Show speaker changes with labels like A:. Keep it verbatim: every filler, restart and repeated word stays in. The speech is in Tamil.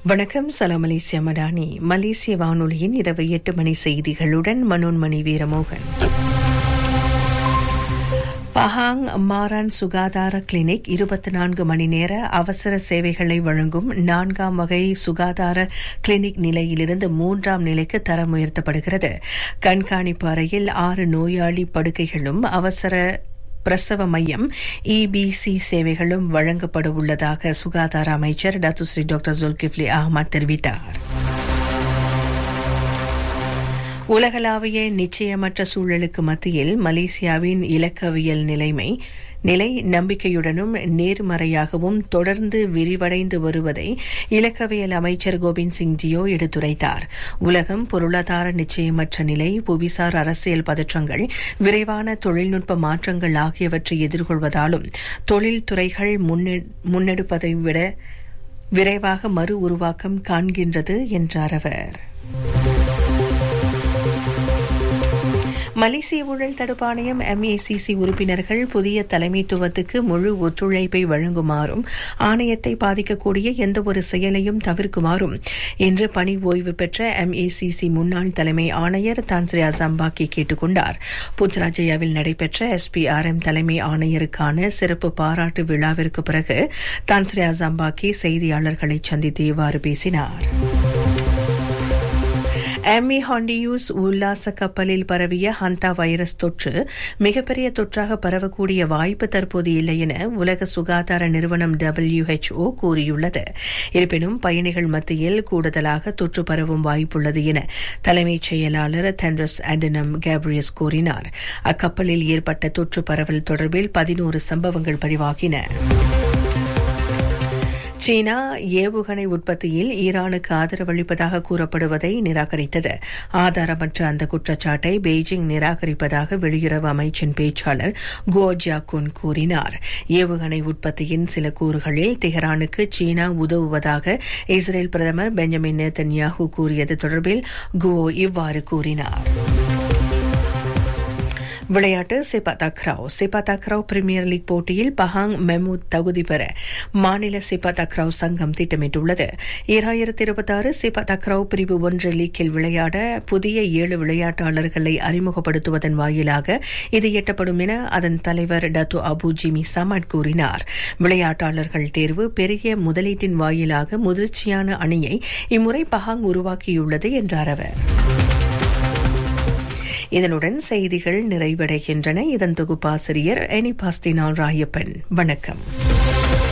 A: வணக்கம். சலாம் மலேசியா மடானி. மலேசிய வானொலியின் இரவு எட்டு மணி செய்திகளுடன் மனோன்மணி வீரமோகன். பஹாங் மாரான் சுகாதார கிளினிக் இருபத்தி நான்கு மணி நேர அவசர சேவைகளை வழங்கும் நான்காம் வகை சுகாதார கிளினிக் நிலையிலிருந்து மூன்றாம் நிலைக்கு தரம் உயர்த்தப்படுகிறது. கண்காணிப்பு அறையில் ஆறு நோயாளி படுக்கைகளும் அவசர பிரசவ மையம் இபிசி சேவைகளும் வழங்கப்பட உள்ளதாக சுகாதார அமைச்சர் டத்துஸ்ரீ டாக்டர் ஜுல்கிஃப்லி அஹ்மத் தெரிவித்தார். உலகளாவிய நிச்சயமற்ற சூழலுக்கு மத்தியில் மலேசியாவின் இலக்கவியல் நிலைமை நிலை நம்பிக்கையுடனும் நேர்மறையாகவும் தொடர்ந்து விரிவடைந்து வருவதை இலக்கவியல் அமைச்சர் கோபிந்த் சிங் ஜியோ எடுத்துரைத்தார். உலகம் பொருளாதார நிச்சயமற்ற நிலை, புவிசார் அரசியல் பதற்றங்கள், விரைவான தொழில்நுட்ப மாற்றங்கள் ஆகியவற்றை எதிர்கொள்வதாலும் தொழில்துறைகள் முன்னெடுப்பதை விட விரைவாக மறு உருவாக்கம் காண்கின்றது என்றார் அவர். மலேசிய ஊழல் தடுப்பாணையம் எம்ஏசிசி உறுப்பினர்கள் புதிய தலைமைத்துவத்துக்கு முழு ஒத்துழைப்பை வழங்குமாறும் ஆணையத்தை பாதிக்கக்கூடிய எந்தவொரு செயலையும் தவிர்க்குமாறும் இன்று பணி ஓய்வு பெற்ற எம்ஏசிசி முன்னாள் தலைமை ஆணையர் தான்ஸ்ரீ அசாம்பாக்கி கேட்டுக் கொண்டார். புத்ராஜயாவில் நடைபெற்ற எஸ்பிஆர்எம் தலைமை ஆணையருக்கான சிறப்பு பாராட்டு விழாவிற்கு பிறகு தான்ஸ்ரீ அசாம்பாக்கி செய்தியாளர்களை சந்தித்து இவ்வாறு பேசினார். எம்இ ஹாண்டியூஸ் உல்லாச கப்பலில் பரவிய ஹந்தா வைரஸ் தொற்று மிகப்பெரிய தொற்றாக பரவக்கூடிய வாய்ப்பு தற்போது இல்லை என உலக சுகாதார நிறுவனம் டபிள்யூஎச்ஓ கூறியுள்ளது. இருப்பினும் பயணிகள் மத்தியில் கூடுதலாக தொற்று பரவும் வாய்ப்புள்ளது என தலைமைச் செயலாளர் தென்ட்ரஸ் அடனம் கேப்ரியஸ் கூறினார். அக்கப்பலில் ஏற்பட்ட தொற்று பரவல் தொடர்பில் பதினோரு சம்பவங்கள் பதிவாகின. சீனா ஏவுகணை உற்பத்தியில் ஈரானுக்கு ஆதரவளிப்பதாக கூறப்படுவதை நிராகரித்தது. ஆதாரமற்ற அந்த குற்றச்சாட்டை பெய்ஜிங் நிராகரிப்பதாக வெளியுறவு அமைச்சின் பேச்சாளர் குவோ ஜியாகுன் கூறினார். ஏவுகணை உற்பத்தியின் சில கூறுகளில் தெஹ்ரானுக்கு சீனா உதவுவதாக இஸ்ரேல் பிரதமர் பெஞ்சமின் நேதன்யாஹூ கூறியது தொடர்பில் குவோ இவ்வாறு கூறினார். விளையாட்டு. செபா தக்ராவ் செபா தக்ராவ் பிரீமியர் லீக் போட்டியில் பஹாங் மெமூத் தகுதி பெற மாநில செபா தக்ராவ் சங்கம் திட்டமிட்டுள்ளது. இரண்டாயிரத்தி இருபத்தி ஆறு செபா தக்ராவ் பிரிவு ஒன்று லீக்கில் விளையாட புதிய ஏழு விளையாட்டாளர்களை அறிமுகப்படுத்துவதன் வாயிலாக இது எட்டப்படும் என அதன் தலைவர் டத்து அபு ஜிமி சமட் கூறினார். விளையாட்டாளர்கள் தேர்வு பெரிய முதலீட்டின் வாயிலாக முதிர்ச்சியான அணியை இம்முறை பஹாங் உருவாக்கியுள்ளது என்றார் அவர். இதனுடன் செய்திகள் நிறைவடைகின்றன. இதன் தொகுப்பாசிரியர் எனிபாஸ்தினால் ராயப்பன். வணக்கம்.